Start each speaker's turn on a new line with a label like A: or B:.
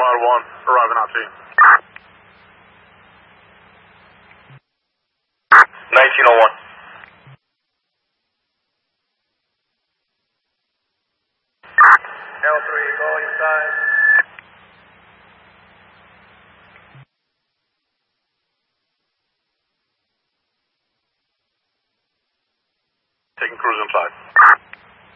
A: R1, arriving at team.
B: 1901.
C: L3, go inside.
A: Taking cruise inside.